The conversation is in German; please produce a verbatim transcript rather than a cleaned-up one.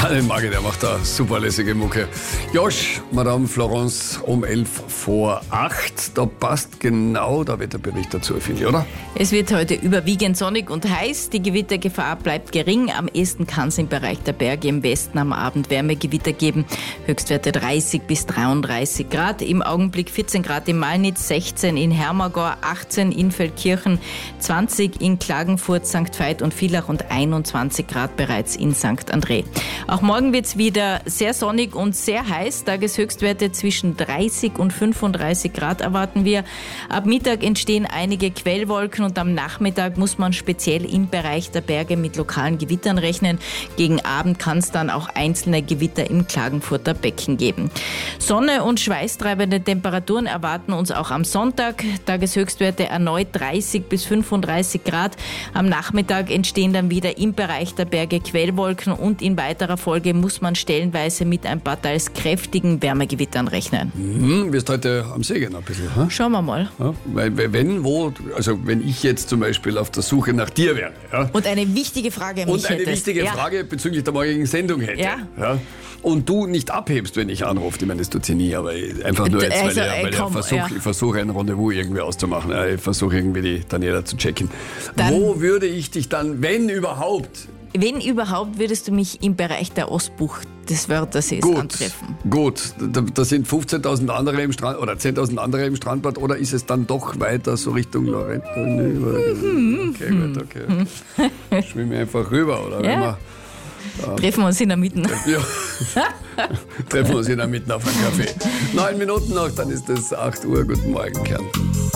Den mag ich, der macht da super lässige Mucke. Josh, Madame Florence um elf vor acht. Da passt genau der Wetterbericht dazu, finde ich, oder? Es wird heute überwiegend sonnig und heiß. Die Gewittergefahr bleibt gering. Am ehesten kann es im Bereich der Berge im Westen am Abend Wärmegewitter geben. Höchstwerte dreißig bis dreiunddreißig Grad. Im Augenblick vierzehn Grad in Malnitz, sechzehn in Hermagor, achtzehn in Feldkirchen, zwanzig in Klagenfurt, Sankt Veit und Villach und einundzwanzig Grad bereits in Sankt André. Auch morgen wird es wieder sehr sonnig und sehr heiß. Tageshöchstwerte zwischen dreißig und fünfunddreißig Grad erwarten wir. Ab Mittag entstehen einige Quellwolken und am Nachmittag muss man speziell im Bereich der Berge mit lokalen Gewittern rechnen. Gegen Abend kann es dann auch einzelne Gewitter im Klagenfurter Becken geben. Sonne und schweißtreibende Temperaturen erwarten uns auch am Sonntag. Tageshöchstwerte erneut dreißig bis fünfunddreißig Grad. Am Nachmittag entstehen dann wieder im Bereich der Berge Quellwolken und in weiterer Folge muss man stellenweise mit ein paar teils kräftigen Wärmegewittern rechnen. Mhm, wirst heute am See gehen ein bisschen. Hm? Schauen wir mal. Ja, weil wenn, wo, also wenn ich jetzt zum Beispiel auf der Suche nach dir wäre. Ja, und eine wichtige Frage an mich Und eine hättest. wichtige ja. Frage bezüglich der morgigen Sendung hätte. Ja. Ja, und du nicht abhebst, wenn ich anrufe. Ich meine, das tut sie nie, aber einfach nur jetzt, Also, weil, ey, ich, weil komm, ich versuche ja. ich versuch ein Rendezvous irgendwie auszumachen. Ich versuche irgendwie die Daniela zu checken. Dann- Wo würde ich dich dann, wenn überhaupt, Wenn überhaupt, würdest du mich im Bereich der Ostbucht des Wörthersees Gut, antreffen. gut. Da, da sind fünfzehntausend andere im Strand oder zehntausend andere im Strandbad oder ist es dann doch weiter so Richtung Lorette? Okay, gut, okay. okay. Schwimme einfach rüber, oder? Ja. Wenn wir, Treffen wir uns in der Mitte. ja. Treffen wir uns in der Mitte auf einen Kaffee. Neun Minuten noch, dann ist es acht Uhr. Guten Morgen, Kärnten.